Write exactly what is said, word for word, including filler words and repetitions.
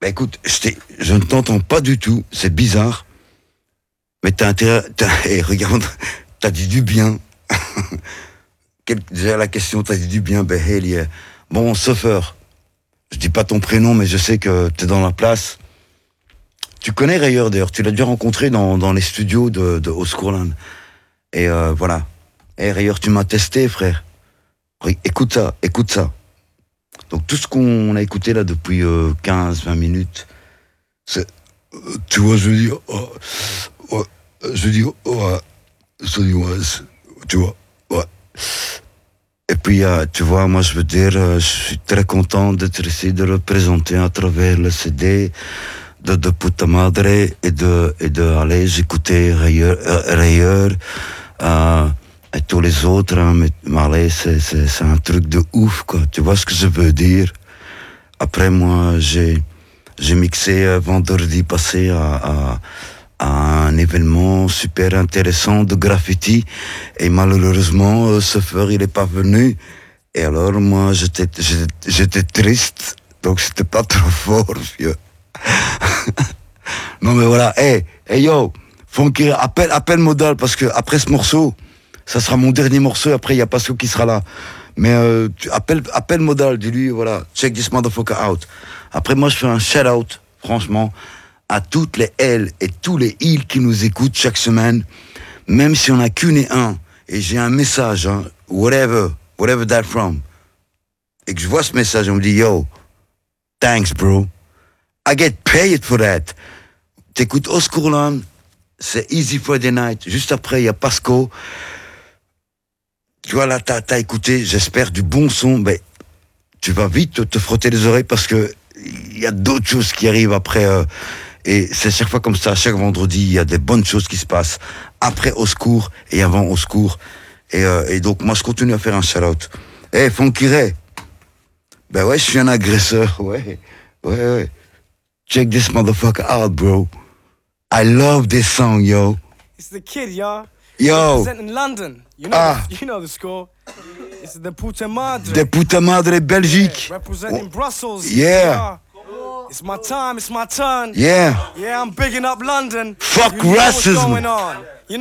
Bah écoute, je, t'ai- je ne t'entends pas du tout, c'est bizarre. Mais t'as intérêt... T'as, eh, regarde, t'as dit du bien. Quelle, déjà la question, t'as dit du bien, ben hey, lié. Bon, Suffer, je dis pas ton prénom, mais je sais que t'es dans la place. Tu connais Rayeur d'ailleurs, tu l'as déjà rencontré dans, dans les studios de, de Oscourland. Et euh, voilà. Et Rayeur, tu m'as testé, frère. Ri- Écoute ça, écoute ça. Donc tout ce qu'on a écouté là depuis euh, quinze vingt minutes, c'est... euh, tu vois, je veux dire... oh, ouais, je dis, ouais, je dis, ouais, c'est- tu vois, ouais. Et puis, euh, tu vois, moi, je veux dire, euh, je suis très content d'être ici, de représenter à travers le C D de, de Puta Madre et de, et de aller j'écoutais Rayeur, euh, Rayeur euh, et tous les autres, hein, mais, mais allez, c'est, c'est, c'est un truc de ouf, quoi. Tu vois ce que je veux dire? Après, moi, j'ai, j'ai mixé euh, vendredi passé à, à, à un événement super intéressant de graffiti et malheureusement, euh, ce feur, il est pas venu. Et alors, moi, j'étais, j'étais, j'étais triste, donc c'était pas trop fort, vieux. Non, mais voilà, hey, hey yo, Funky, appelle, appelle Modal, parce que après ce morceau, ça sera mon dernier morceau, et après, il y a Pasco qui sera là. Mais euh, tu appelle, appelle Modal, dis-lui, voilà, check this motherfucker out. Après, moi, je fais un shout-out, franchement, à toutes les L et tous les îles qui nous écoutent chaque semaine, même si on n'a qu'une et un, et j'ai un message, hein, whatever, whatever that from, et que je vois ce message, on me dit, yo, thanks, bro. I get paid for that. T'écoutes Oscourland, c'est Easy Friday Night. Juste après, il y a Pasco. Tu vois, là, t'as, t'as écouté, j'espère, du bon son. Mais tu vas vite te, te frotter les oreilles parce que il y a d'autres choses qui arrivent après. Euh, et c'est chaque fois comme ça, chaque vendredi, il y a des bonnes choses qui se passent. Après Au secours et avant Au secours. Et, euh, et donc, moi, je continue à faire un shout-out. Eh, hey, Funky Ray. Ben ouais, je suis un agresseur. Ouais, ouais, ouais. Check this motherfucker out, bro. I love this song, yo. It's the kid, y'all. Yo. Representing London. You know, Ah. the, you know the score. It's the Puta Madre. De Puta Madre Belgique. Yeah, representing Brussels. Yeah. It's my time, it's my turn. Yeah. Yeah, I'm bigging up London. Fuck you know what's racism. going on.